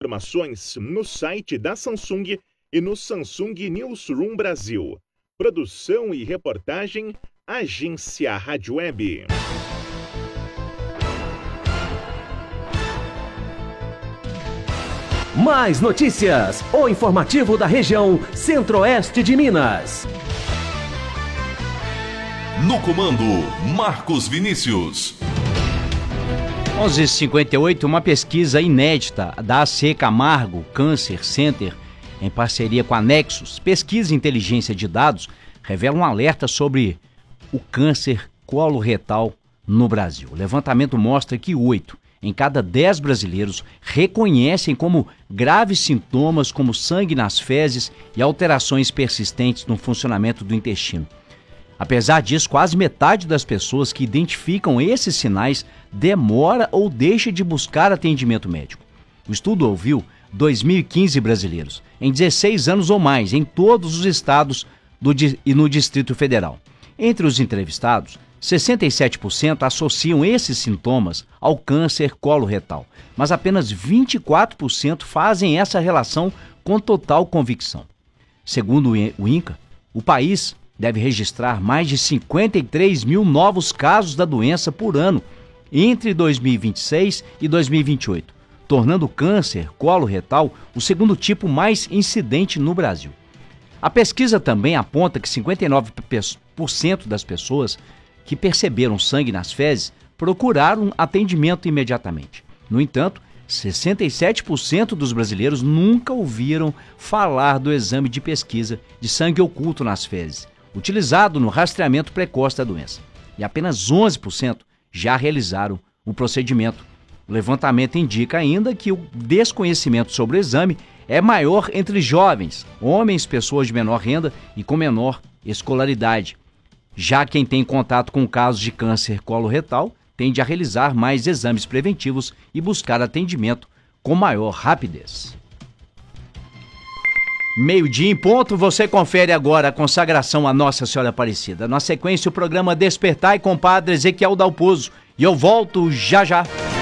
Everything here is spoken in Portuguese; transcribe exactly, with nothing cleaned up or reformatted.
informações no site da Samsung e no Samsung Newsroom Brasil. Produção e reportagem, Agência Rádio Web. Mais notícias, o informativo da região Centro-Oeste de Minas. No comando, Marcos Vinícius. onze e cinquenta e oito, uma pesquisa inédita da A C Camargo Cancer Center, em parceria com a Nexus, Pesquisa e Inteligência de Dados, revela um alerta sobre o câncer coloretal no Brasil. O levantamento mostra que oito em cada dez brasileiros reconhecem como graves sintomas como sangue nas fezes e alterações persistentes no funcionamento do intestino. Apesar disso, quase metade das pessoas que identificam esses sinais demora ou deixa de buscar atendimento médico. O estudo ouviu dois mil e quinze brasileiros, em dezesseis anos ou mais, em todos os estados do, e no Distrito Federal. Entre os entrevistados, sessenta e sete por cento associam esses sintomas ao câncer coloretal, mas apenas vinte e quatro por cento fazem essa relação com total convicção. Segundo o INCA, o país deve registrar mais de cinquenta e três mil novos casos da doença por ano entre dois mil e vinte e seis e dois mil e vinte e oito, tornando o câncer coloretal o segundo tipo mais incidente no Brasil. A pesquisa também aponta que cinquenta e nove por cento das pessoas que perceberam sangue nas fezes procuraram atendimento imediatamente. No entanto, sessenta e sete por cento dos brasileiros nunca ouviram falar do exame de pesquisa de sangue oculto nas fezes, utilizado no rastreamento precoce da doença. E apenas onze por cento já realizaram o procedimento. O levantamento indica ainda que o desconhecimento sobre o exame é maior entre jovens, homens, pessoas de menor renda e com menor escolaridade. Já quem tem contato com casos de câncer coloretal tende a realizar mais exames preventivos e buscar atendimento com maior rapidez. Meio-dia em ponto, você confere agora a consagração à Nossa Senhora Aparecida. Na sequência, o programa Despertai com o Padre Ezequiel Dalpozo. E eu volto já já.